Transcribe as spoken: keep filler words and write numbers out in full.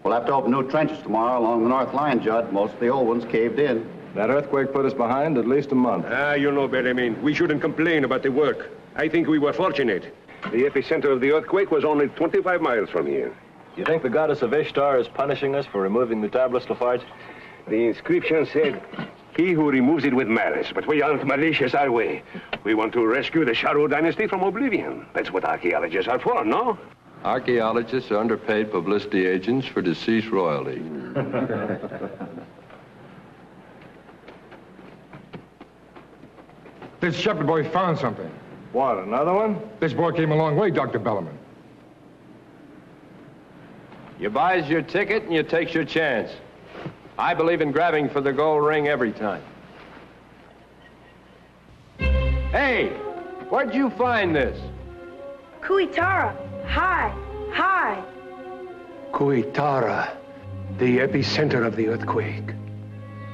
We'll have to open new trenches tomorrow along the north line, Judd. Most of the old ones caved in. That earthquake put us behind at least a month. Ah, you know, Bellarmine, we shouldn't complain about the work. I think we were fortunate. The epicenter of the earthquake was only twenty-five miles from here. You think the goddess of Ishtar is punishing us for removing the tablets, Lafarge? The inscription said, he who removes it with malice. But we aren't malicious, are we? We want to rescue the Shadow Dynasty from oblivion. That's what archaeologists are for, no? Archaeologists are underpaid publicity agents for deceased royalty. This shepherd boy found something. What, another one? This boy came a long way, Doctor Bellarmine. You buys your ticket and you takes your chance. I believe in grabbing for the gold ring every time. Hey, where'd you find this? Kuitara, high, high. Kuitara, the epicenter of the earthquake.